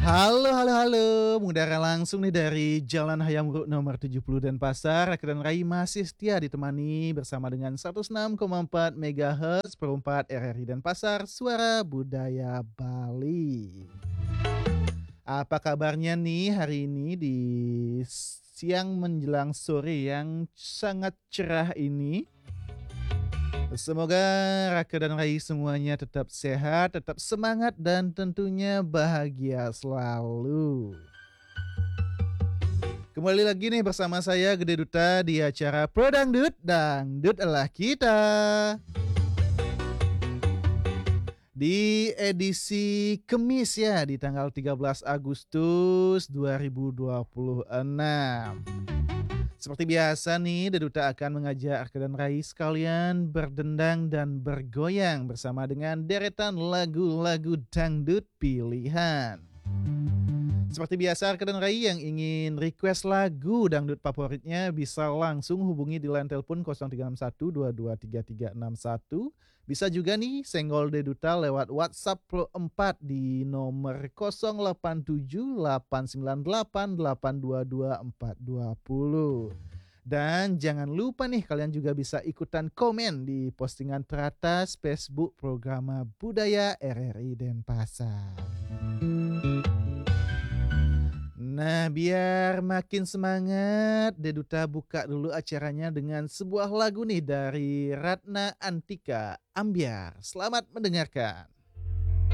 Halo halo halo, mengudara langsung nih dari Jalan Hayam Wuruk nomor 70 Denpasar. Aku dan Rai masih setia ditemani bersama dengan 106,4 MHz per 4 RRI Denpasar, Suara Budaya Bali. Apa kabarnya nih hari ini di siang menjelang sore yang sangat cerah ini? Semoga Raka dan Rai semuanya tetap sehat, tetap semangat, dan tentunya bahagia selalu. Kembali lagi nih bersama saya Gede Duta di acara Pro Dangdut, Dangdut adalah kita. Di edisi Kemis ya, di tanggal 13 Agustus 2026. Seperti biasa nih, Deduta akan mengajak Arka dan Rai sekalian berdendang dan bergoyang bersama dengan deretan lagu-lagu dangdut pilihan. Seperti biasa, Arka dan Rai yang ingin request lagu dangdut favoritnya bisa langsung hubungi di line telepon 0361223361. Bisa juga nih senggol Deduta lewat WhatsApp Pro 4 di nomor 087889882240. Dan jangan lupa nih kalian juga bisa ikutan komen di postingan teratas Facebook Programa Budaya RRI Denpasar. Nah, biar makin semangat, Deduta buka dulu acaranya dengan sebuah lagu nih dari Ratna Antika, Ambyar. Selamat mendengarkan.